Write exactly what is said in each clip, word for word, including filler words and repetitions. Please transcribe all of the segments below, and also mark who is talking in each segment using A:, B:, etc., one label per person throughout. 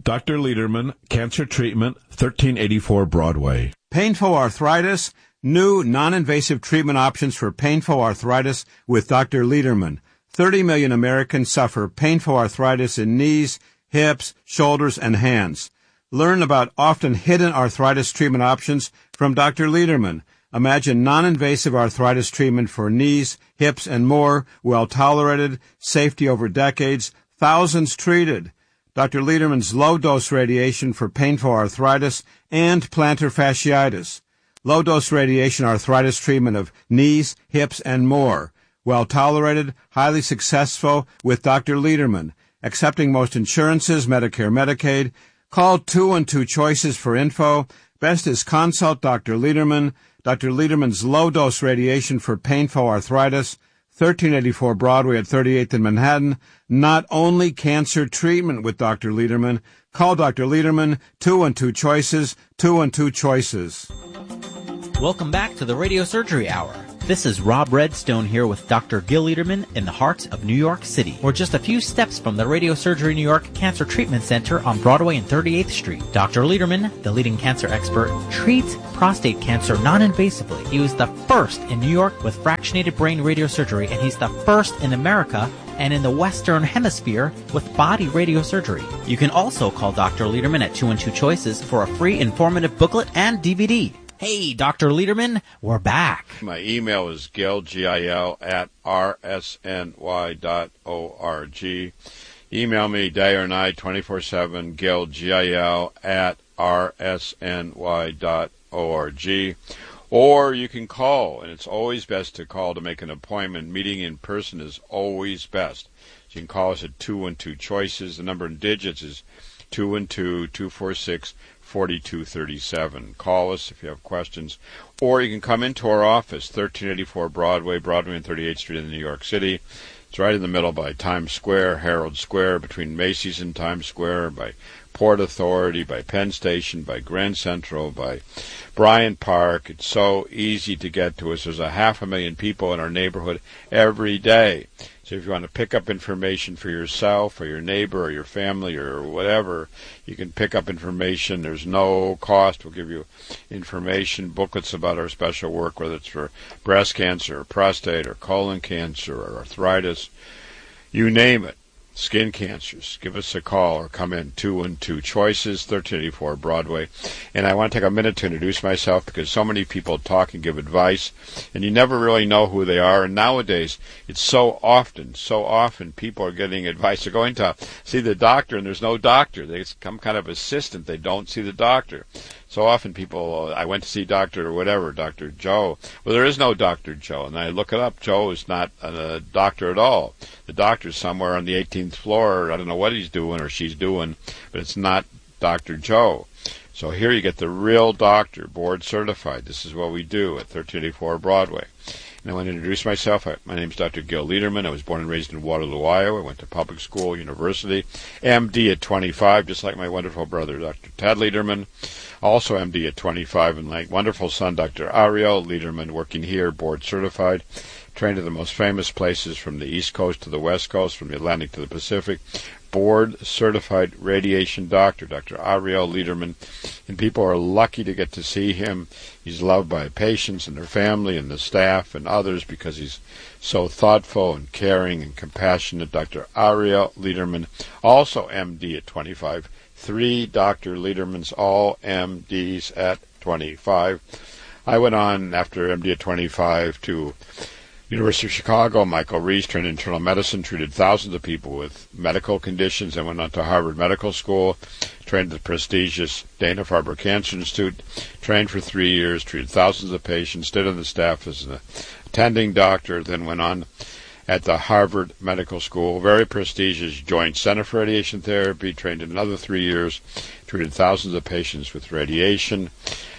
A: Doctor Lederman, Cancer Treatment, thirteen eighty-four Broadway.
B: Painful arthritis, new non-invasive treatment options for painful arthritis with Doctor Lederman. thirty million Americans suffer painful arthritis in knees, hips, shoulders, and hands. Learn about often hidden arthritis treatment options from Doctor Lederman. Imagine non-invasive arthritis treatment for knees, hips, and more, well-tolerated, safety over decades, thousands treated. Doctor Lederman's low-dose radiation for painful arthritis and plantar fasciitis. Low-dose radiation arthritis treatment of knees, hips, and more. Well-tolerated, highly successful with Doctor Lederman. Accepting most insurances, Medicare, Medicaid. Call two and two Choices for info. Best is consult Doctor Lederman. Doctor Lederman's low-dose radiation for painful arthritis, thirteen eighty-four Broadway at thirty-eighth in Manhattan. Not only cancer treatment with Doctor Lederman. Call Doctor Lederman, two and two Choices, two and two Choices.
C: Welcome back to the Radio Surgery Hour. This is Rob Redstone here with Doctor Gil Lederman in the heart of New York City. We're just a few steps from the Radio Surgery New York Cancer Treatment Center on Broadway and thirty-eighth Street. Doctor Lederman, the leading cancer expert, treats prostate cancer non-invasively. He was the first in New York with fractionated brain radiosurgery, and he's the first in America and in the Western Hemisphere with body radiosurgery. You can also call Doctor Lederman at two and two Choices for a free informative booklet and D V D. Hey, Doctor Lederman, we're back.
D: My email is gil, G I L, at r s n y dot org. Email me day or night, twenty-four seven, gil, G I L, at r s n y dot org. Or you can call, and it's always best to call to make an appointment. Meeting in person is always best. You can call us at two and two Choices. The number in digits is two and two, two four six, forty-two thirty-seven. Call us if you have questions. Or you can come into our office, thirteen eighty-four Broadway, Broadway and thirty-eighth Street in New York City. It's right in the middle by Times Square, Herald Square, between Macy's and Times Square, by Port Authority, by Penn Station, by Grand Central, by Bryant Park. It's so easy to get to us. There's a half a million people in our neighborhood every day. So if you want to pick up information for yourself or your neighbor or your family or whatever, you can pick up information. There's no cost. We'll give you information, booklets about our special work, whether it's for breast cancer or prostate or colon cancer or arthritis, you name it. Skin cancers. Give us a call or come in. Two and two Choices, thirteen eighty-four Broadway. And I want to take a minute to introduce myself because so many people talk and give advice, and you never really know who they are. And nowadays, it's so often, so often people are getting advice. They're going to see the doctor, and there's no doctor. They some kind of assistant. They don't see the doctor. So often people, I went to see Doctor whatever, Doctor Joe. Well, there is no Doctor Joe. And I look it up. Joe is not a doctor at all. The doctor's somewhere on the eighteenth floor. I don't know what he's doing or she's doing, but it's not Doctor Joe. So here you get the real doctor, board certified. This is what we do at thirteen eighty-four Broadway. And I want to introduce myself. My name is Doctor Gil Lederman. I was born and raised in Waterloo, Iowa. I went to public school, university, M D at twenty-five, just like my wonderful brother, Doctor Tad Lederman. Also M D at twenty-five, and my wonderful son, Doctor Ariel Lederman, working here, board certified, trained at the most famous places from the East Coast to the West Coast, from the Atlantic to the Pacific, board certified radiation doctor, Doctor Ariel Lederman, and people are lucky to get to see him. He's loved by patients and their family and the staff and others because he's so thoughtful and caring and compassionate. Doctor Ariel Lederman, also M D at twenty-five. Three Doctor Ledermans, all M Ds at twenty-five. I went on after M D at twenty-five to University of Chicago. Michael Reese, trained in internal medicine, treated thousands of people with medical conditions, and went on to Harvard Medical School, trained at the prestigious Dana-Farber Cancer Institute, trained for three years, treated thousands of patients, stayed on the staff as an attending doctor, then went on at the Harvard Medical School, very prestigious Joint Center for Radiation Therapy, trained in another three years, treated thousands of patients with radiation.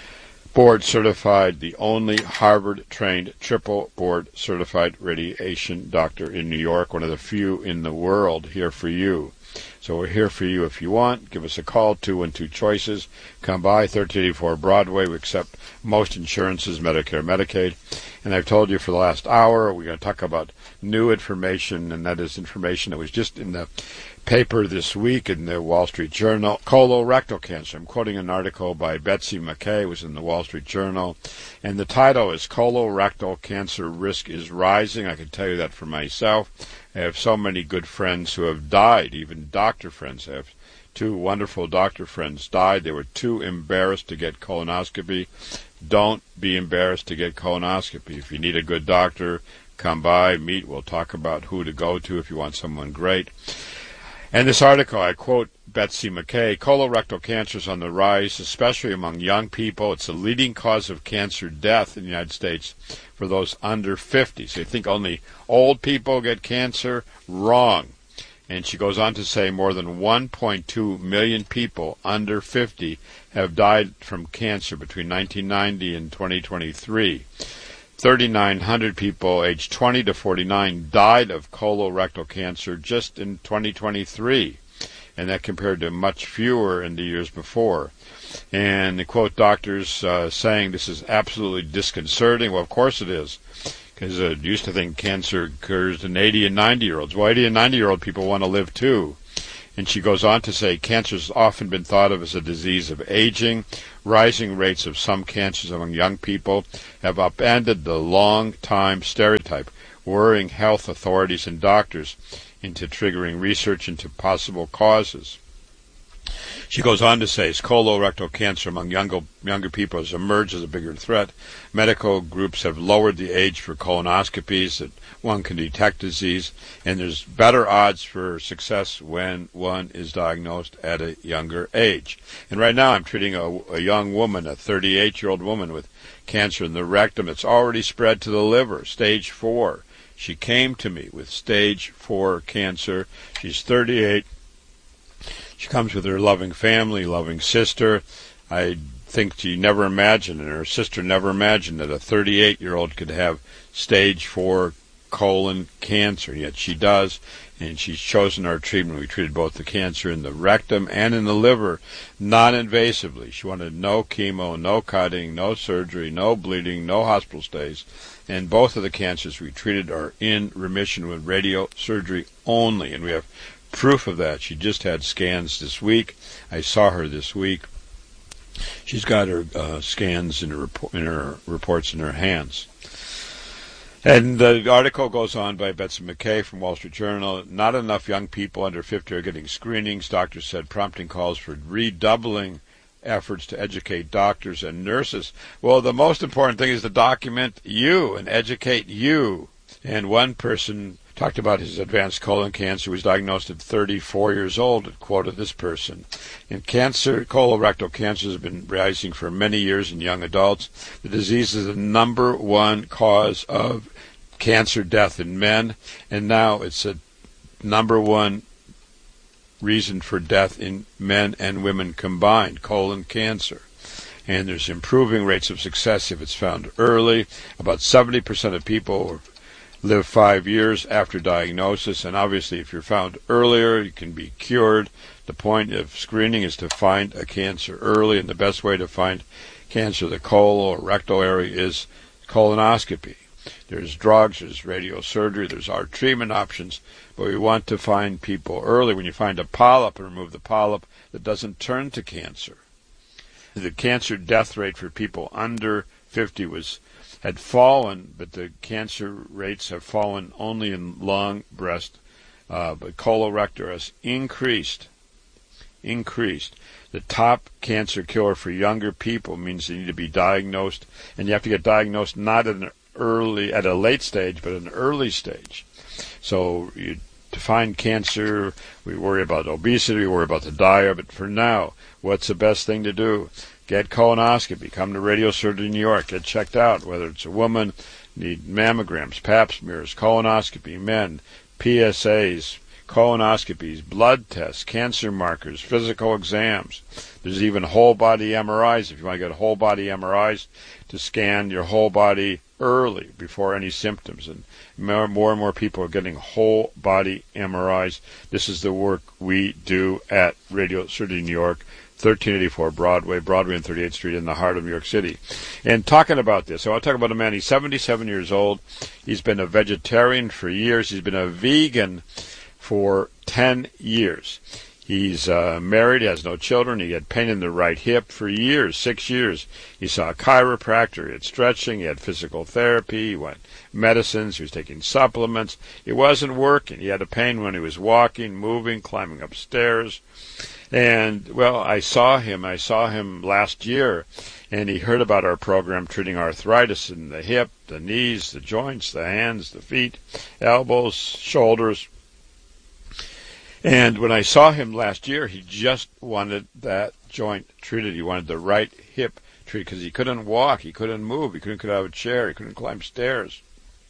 D: Board certified, the only Harvard-trained triple board certified radiation doctor in New York, one of the few in the world here for you. So we're here for you if you want. Give us a call, two and two Choices. Come by, thirteen eighty-four Broadway. We accept most insurances, Medicare, Medicaid. And I've told you for the last hour, we're going to talk about new information, and that is information that was just in the paper this week in the Wall Street Journal, colorectal cancer. I'm quoting an article by Betsy McKay. It was in the Wall Street Journal, and the title is Colorectal Cancer Risk is Rising. I can tell you that for myself. I have so many good friends who have died, even doctor friends. I have two wonderful doctor friends died. They were too embarrassed to get colonoscopy. Don't be embarrassed to get colonoscopy. If you need a good doctor, come by, meet. We'll talk about who to go to if you want someone great. And this article, I quote Betsy McKay, colorectal cancer is on the rise, especially among young people. It's the leading cause of cancer death in the United States for those under fifty. So you think only old people get cancer? Wrong. And she goes on to say more than one point two million people under fifty have died from cancer between nineteen ninety and twenty twenty-three. three thousand nine hundred people aged twenty to forty-nine died of colorectal cancer just in twenty twenty-three, and that compared to much fewer in the years before. And they quote doctors uh, saying this is absolutely disconcerting. Well, of course it is, because uh, used to think cancer occurs in eighty and ninety-year-olds. Well, eighty and ninety-year-old people want to live too. And she goes on to say cancer has often been thought of as a disease of aging. Rising rates of some cancers among young people have upended the long-time stereotype, worrying health authorities and doctors into triggering research into possible causes. She goes on to say, as colorectal cancer among younger, younger people has emerged as a bigger threat, medical groups have lowered the age for colonoscopies that one can detect disease, and there's better odds for success when one is diagnosed at a younger age. And right now I'm treating a, a young woman, a thirty-eight-year-old woman with cancer in the rectum. It's already spread to the liver, stage four. She came to me with stage four cancer. She's thirty-eight. She comes with her loving family, loving sister. I think she never imagined, and her sister never imagined, that a thirty-eight-year-old could have stage four colon cancer. Yet she does, and she's chosen our treatment. We treated both the cancer in the rectum and in the liver non-invasively. She wanted no chemo, no cutting, no surgery, no bleeding, no hospital stays. And both of the cancers we treated are in remission with radio surgery only, and we have proof of that. She just had scans this week. I saw her this week. She's got her uh, scans in her, report, in her reports in her hands. And the article goes on by Betsy McKay from Wall Street Journal. Not enough young people under fifty are getting screenings, doctors said, prompting calls for redoubling efforts to educate doctors and nurses. Well, the most important thing is to document you and educate you. And one person talked about his advanced colon cancer. He was diagnosed at thirty-four years old. It quoted this person. And cancer, colorectal cancer, has been rising for many years in young adults. The disease is the number one cause of cancer death in men, and now it's a number one reason for death in men and women combined, colon cancer. And there's improving rates of success if it's found early. About seventy percent of people live five years after diagnosis, and obviously if you're found earlier, you can be cured. The point of screening is to find a cancer early, and the best way to find cancer of the colon or rectal area is colonoscopy. There's drugs, there's radiosurgery, there's our treatment options, but we want to find people early. When you find a polyp, and remove the polyp, that doesn't turn to cancer. The cancer death rate for people under fifty was had fallen, but the cancer rates have fallen only in lung, breast, uh, but colorectal has increased. Increased. The top cancer killer for younger people means they need to be diagnosed, and you have to get diagnosed not at an early, at a late stage, but an early stage. So you, to find cancer, we worry about obesity, we worry about the diet, but for now, what's the best thing to do? Get colonoscopy. Come to Radio Surgery New York. Get checked out. Whether it's a woman, need mammograms, pap smears, colonoscopy, men, P S As, colonoscopies, blood tests, cancer markers, physical exams. There's even whole body M R Is. If you want to get whole body M R Is to scan your whole body early before any symptoms. And more, more and more people are getting whole body M R Is. This is the work we do at Radio Surgery New York. thirteen eighty-four Broadway, Broadway and thirty-eighth Street in the heart of New York City. And talking about this, I want to talk about a man. He's seventy-seven years old. He's been a vegetarian for years. He's been a vegan for ten years. He's uh, married, has no children. He had pain in the right hip for years, six years. He saw a chiropractor. He had stretching. He had physical therapy. He went medicines. He was taking supplements. It wasn't working. He had a pain when he was walking, moving, climbing upstairs. And, well, I saw him. I saw him last year, and he heard about our program treating arthritis in the hip, the knees, the joints, the hands, the feet, elbows, shoulders. And when I saw him last year, he just wanted that joint treated. He wanted the right hip treated because he couldn't walk, he couldn't move, he couldn't get out of a chair, he couldn't climb stairs.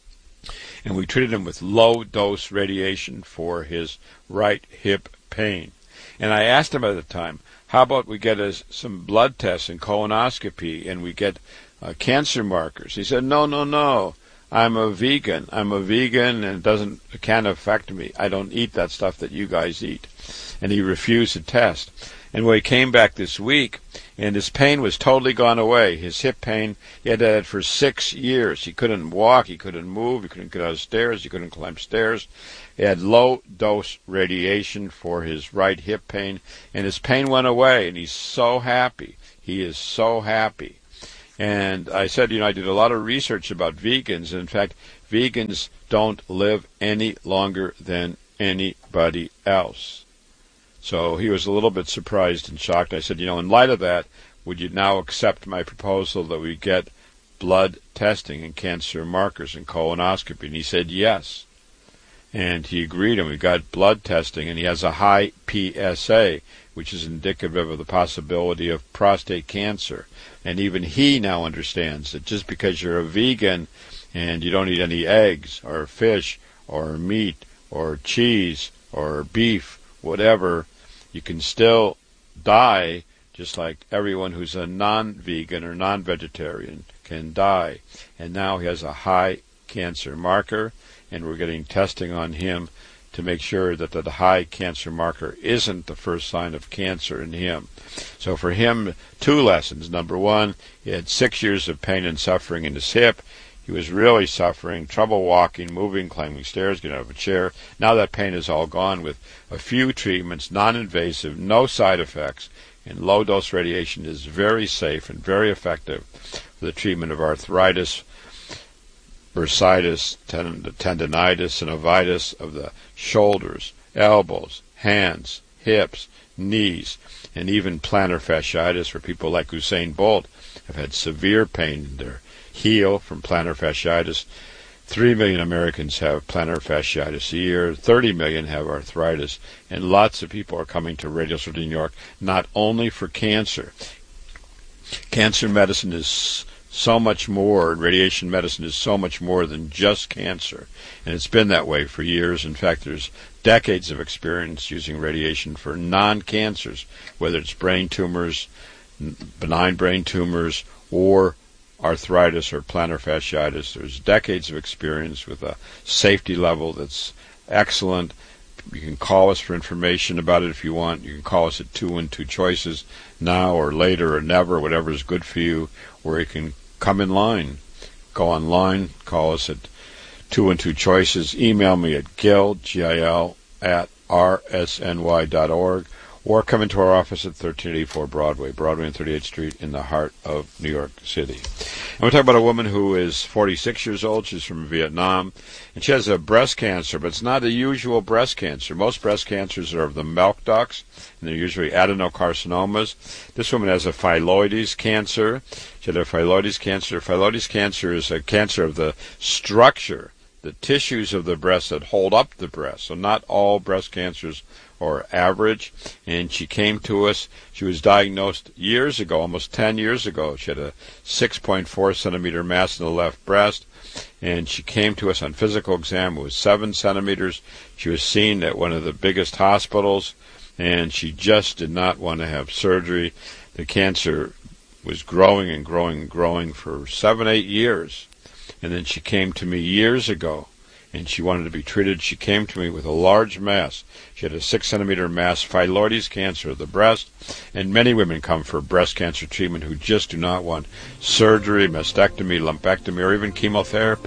D: And we treated him with low-dose radiation for his right hip pain. And I asked him at the time, how about we get us some blood tests and colonoscopy and we get uh, cancer markers? He said, no, no, no. I'm a vegan. I'm a vegan, and it doesn't, it can't affect me. I don't eat that stuff that you guys eat. And he refused to test. And when he came back this week, and his pain was totally gone away. His hip pain, he had that for six years. He couldn't walk, he couldn't move, he couldn't get out of stairs, he couldn't climb stairs. He had low-dose radiation for his right hip pain, and his pain went away, and he's so happy. He is so happy. And I said, you know, I did a lot of research about vegans. And in fact, vegans don't live any longer than anybody else. So he was a little bit surprised and shocked. I said, you know, in light of that, would you now accept my proposal that we get blood testing and cancer markers and colonoscopy? And he said yes. And he agreed, and we got blood testing, and he has a high P S A, which is indicative of the possibility of prostate cancer. And even he now understands that just because you're a vegan and you don't eat any eggs or fish or meat or cheese or beef, whatever, you can still die just like everyone who's a non-vegan or non-vegetarian can die. And now he has a high cancer marker, and we're getting testing on him to make sure that the high cancer marker isn't the first sign of cancer in him. So for him, two lessons. Number one, he had six years of pain and suffering in his hip. He was really suffering, trouble walking, moving, climbing stairs, getting out of a chair. Now that pain is all gone with a few treatments, non-invasive, no side effects, and low-dose radiation is very safe and very effective for the treatment of arthritis, bursitis, tendonitis, and ovitis of the shoulders, elbows, hands, hips, knees, and even plantar fasciitis, where people like Usain Bolt have had severe pain in their heel from plantar fasciitis. Three million Americans have plantar fasciitis a year. Thirty million have arthritis, and lots of people are coming to Radio Surgery New York not only for cancer. Cancer medicine is so much more, and radiation medicine is so much more than just cancer. And it's been that way for years. In fact, there's decades of experience using radiation for non-cancers, whether it's brain tumors, benign brain tumors, or arthritis or plantar fasciitis. There's decades of experience with a safety level that's excellent. You can call us for information about it if you want. You can call us at two one two choices, now or later or never, whatever is good for you, or you can come in line. Go online, call us at two one two choices, email me at gil, G I L, at r s n y dot org, or come into our office at thirteen eighty-four Broadway, Broadway and thirty-eighth Street in the heart of New York City. And we're talking about a woman who is forty-six years old. She's from Vietnam, and she has a breast cancer, but it's not a usual breast cancer. Most breast cancers are of the milk ducts, and they're usually adenocarcinomas. This woman has a phyllodes cancer. She had a phyllodes cancer. Phyllodes cancer is a cancer of the structure, the tissues of the breast that hold up the breast. So not all breast cancers or average, and she came to us. She was diagnosed years ago, almost ten years ago. She had a six point four centimeter mass in the left breast, and she came to us on physical exam. It was seven centimeters. She was seen at one of the biggest hospitals, and she just did not want to have surgery. The cancer was growing and growing and growing for seven, eight years, and then she came to me years ago, and she wanted to be treated. She came to me with a large mass. She had a six centimeter mass, phyllodes cancer of the breast, and many women come for breast cancer treatment who just do not want surgery, mastectomy, lumpectomy, or even chemotherapy.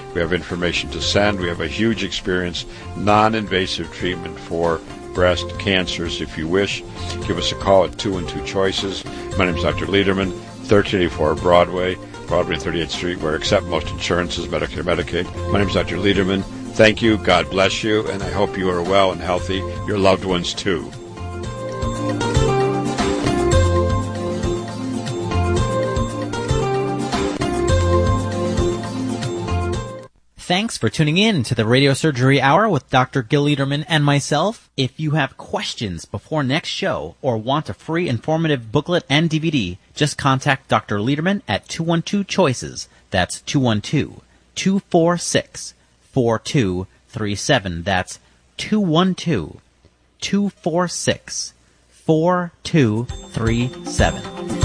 D: We have information to send. We have a huge experience, non-invasive treatment for breast cancers. If you wish, give us a call at two one two choices. My name is Doctor Lederman, thirteen eighty-four Broadway, Broadway and thirty-eighth Street, where accept most insurances, Medicare, Medicaid. My name is Doctor Lederman. Thank you. God bless you. And I hope you are well and healthy. Your loved ones, too.
C: Thanks for tuning in to the Radio Surgery Hour with Doctor Gil Lederman and myself. If you have questions before next show or want a free informative booklet and D V D, just contact Doctor Lederman at two one two choices. That's two one two, two four six, four two three seven. That's two one two, two four six, four two three seven.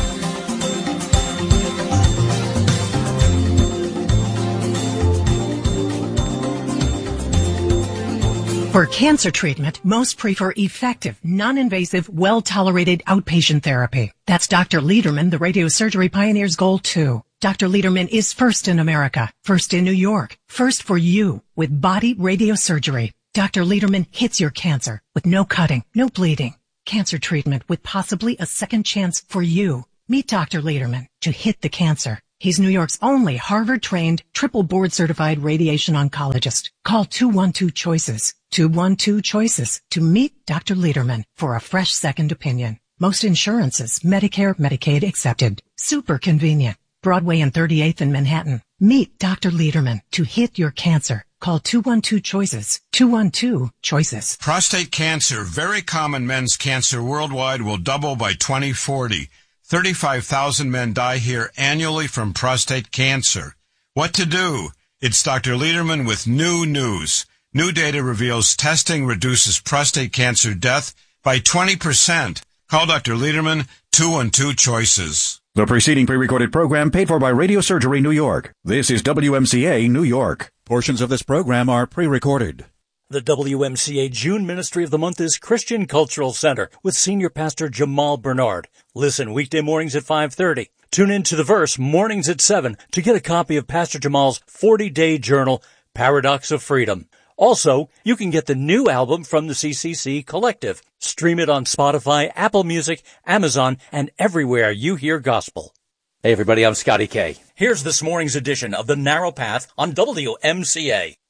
E: For cancer treatment, most prefer effective, non-invasive, well-tolerated outpatient therapy. That's Doctor Lederman, the radiosurgery pioneer's goal, too. Doctor Lederman is first in America, first in New York, first for you with body radiosurgery. Doctor Lederman hits your cancer with no cutting, no bleeding. Cancer treatment with possibly a second chance for you. Meet Doctor Lederman to hit the cancer. He's New York's only Harvard-trained, triple board-certified radiation oncologist. Call two one two choices, two one two choices to meet Doctor Lederman for a fresh second opinion. Most insurances, Medicare, Medicaid accepted. Super convenient. Broadway and thirty-eighth in Manhattan. Meet Doctor Lederman to hit your cancer. Call two one two choices, two one two choices.
B: Prostate cancer, very common men's cancer worldwide, will double by twenty forty. thirty-five thousand men die here annually from prostate cancer. What to do? It's Doctor Lederman with new news. New data reveals testing reduces prostate cancer death by twenty percent. Call Doctor Lederman, two one two choices.
F: The preceding pre-recorded program paid for by Radio Surgery New York. This is W M C A New York. Portions of this program are pre-recorded.
G: The W M C A June Ministry of the Month is Christian Cultural Center with Senior Pastor Jamal Bernard. Listen weekday mornings at five thirty. Tune in to The Verse mornings at seven to get a copy of Pastor Jamal's forty-day journal, Paradox of Freedom. Also, you can get the new album from the C C C Collective. Stream it on Spotify, Apple Music, Amazon, and everywhere you hear gospel. Hey everybody, I'm Scotty K. Here's this morning's edition of The Narrow Path on W M C A.